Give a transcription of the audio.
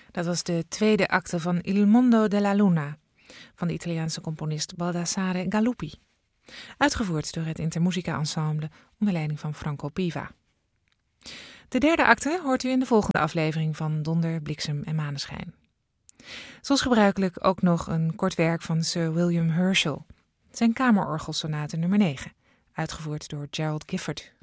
Dat was de tweede acte van Il Mondo della Luna van de Italiaanse componist Baldassare Galuppi. Uitgevoerd door het Intermusica Ensemble onder leiding van Franco Piva. De derde acte hoort u in de volgende aflevering van Donder, Bliksem en Maneschijn. Zoals gebruikelijk ook nog een kort werk van Sir William Herschel. Zijn kamerorgelsonate nummer 9, uitgevoerd door Gerald Gifford.